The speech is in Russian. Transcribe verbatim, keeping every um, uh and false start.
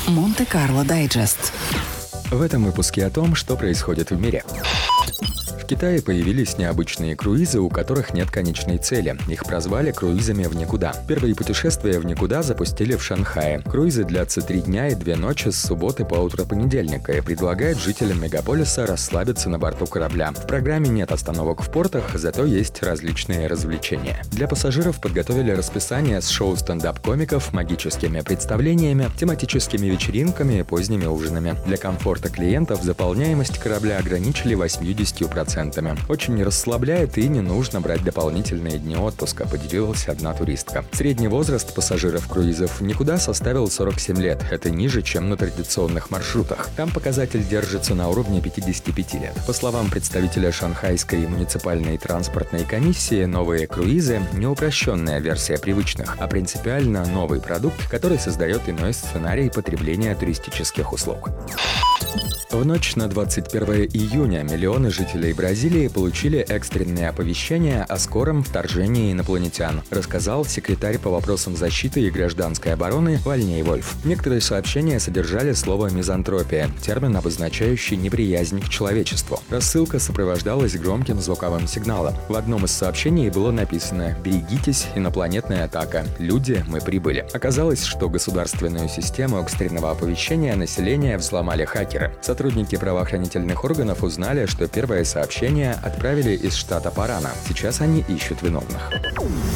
Монте-Карло Дайджест. В этом выпуске о том, что происходит в мире. В Китае появились необычные круизы, у которых нет конечной цели. Их прозвали круизами в никуда. Первые путешествия в никуда запустили в Шанхае. Круизы длятся три дня и две ночи с субботы по утро понедельника и предлагают жителям мегаполиса расслабиться на борту корабля. В программе нет остановок в портах, зато есть различные развлечения. Для пассажиров подготовили расписание с шоу стендап-комиков, магическими представлениями, тематическими вечеринками и поздними ужинами. Для комфорта клиентов заполняемость корабля ограничили восемьдесят процентов. Очень расслабляет и не нужно брать дополнительные дни отпуска, поделилась одна туристка. Средний возраст пассажиров круизов никуда составил сорок семь лет. Это ниже, чем на традиционных маршрутах. Там показатель держится на уровне пятьдесят пять лет. По словам представителя Шанхайской муниципальной транспортной комиссии, новые круизы – не упрощенная версия привычных, а принципиально новый продукт, который создает иной сценарий потребления туристических услуг. В ночь на двадцать первое июня миллионы жителей Бразилии получили экстренное оповещение о скором вторжении инопланетян, рассказал секретарь по вопросам защиты и гражданской обороны Вальней Вольф. Некоторые сообщения содержали слово «мизантропия», термин, обозначающий неприязнь к человечеству. Рассылка сопровождалась громким звуковым сигналом. В одном из сообщений было написано «Берегитесь, инопланетная атака. Люди, мы прибыли». Оказалось, что государственную систему экстренного оповещения населения взломали хакеры. Сотрудники правоохранительных органов узнали, что первое сообщение отправили из штата Парана. Сейчас они ищут виновных.